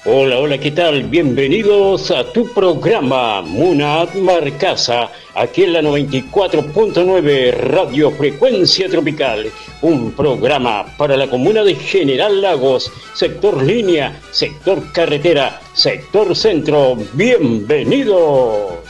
Hola, hola, ¿qué tal? Bienvenidos a tu programa Munat Marcasa, aquí en la 94.9 Radio Frecuencia Tropical, un programa para la comuna de General Lagos, sector línea, sector carretera, sector centro. ¡Bienvenidos!